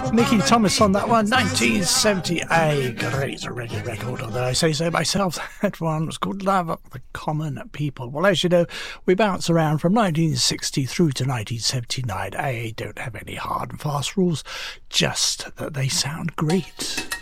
Nicky Thomas on that one, 1970, a great reggae record, although I say so myself. That one was called Love of the Common People. Well, as you know, we bounce around from 1960 through to 1979. I don't have any hard and fast rules, just that they sound great.